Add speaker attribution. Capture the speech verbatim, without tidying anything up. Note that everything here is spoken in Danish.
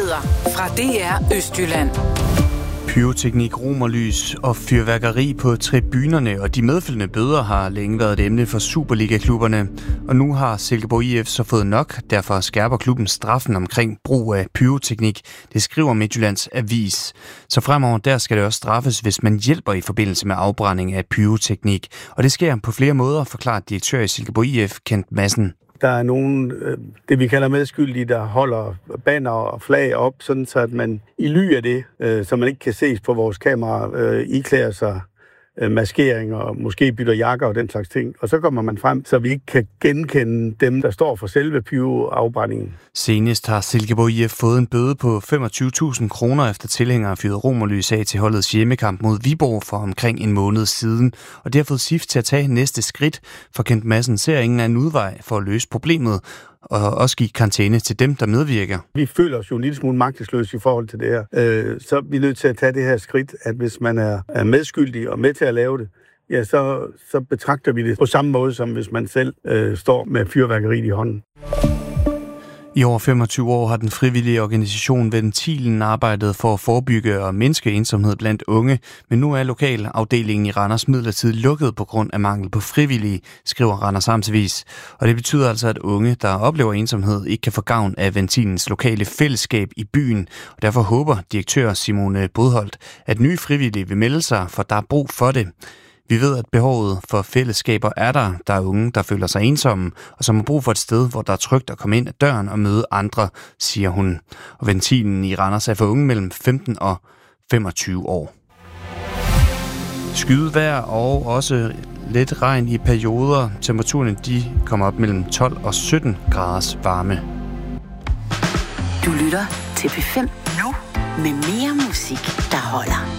Speaker 1: Nyheder fra D R Østjylland.
Speaker 2: Pyroteknik, romerlys og fyrværkeri på tribunerne og de medfølgende bøder har længe været et emne for Superliga-klubberne. Og nu har Silkeborg I F så fået nok, derfor skærper klubben straffen omkring brug af pyroteknik. Det skriver Midtjyllands Avis. Så fremover der skal det også straffes, hvis man hjælper i forbindelse med afbrænding af pyroteknik. Og det sker på flere måder, forklarer direktør i Silkeborg I F, Kent Madsen.
Speaker 3: Der er nogen, det vi kalder medskyldige, der holder banner og flag op, sådan så at man i ly af det, så man ikke kan ses på vores kamera, iklæder sig maskering og måske bytter jakker og den slags ting. Og så kommer man frem, så vi ikke kan genkende dem, der står for selve pyroafbrændingen.
Speaker 2: Senest har Silkeborg I F fået en bøde på femogtyve tusind kroner efter tilhængere fyrede romerlys af til holdets hjemmekamp mod Viborg for omkring en måned siden. Og det har fået S I F til at tage næste skridt, for Kent Madsen ser ingen anden udvej for at løse problemet og også give karantæne til dem, der medvirker.
Speaker 3: Vi føler os jo en lille smule magtesløse i forhold til det her. Øh, så er vi nødt til at tage det her skridt, at hvis man er, er medskyldig og med til at lave det, ja, så, så betragter vi det på samme måde, som hvis man selv øh, står med fyrværkeriet i hånden.
Speaker 2: I over femogtyve år har den frivillige organisation Ventilen arbejdet for at forebygge og mindske ensomhed blandt unge, men nu er lokalafdelingen i Randers midlertidigt lukket på grund af mangel på frivillige, skriver Randers Amtsavis. Og det betyder altså, at unge, der oplever ensomhed, ikke kan få gavn af Ventilens lokale fællesskab i byen. Og derfor håber direktør Simone Bodholt, at nye frivillige vil melde sig, for der er brug for det. Vi ved, at behovet for fællesskaber er der. Der er unge, der føler sig ensomme, og som har brug for et sted, hvor der er trygt at komme ind ad døren og møde andre, siger hun. Og Ventilen i Randers er for unge mellem femten og femogtyve år. Skyet vejr og også lidt regn i perioder. Temperaturerne de kommer op mellem tolv og sytten graders varme.
Speaker 1: Du lytter til P fem nu med mere musik, der holder.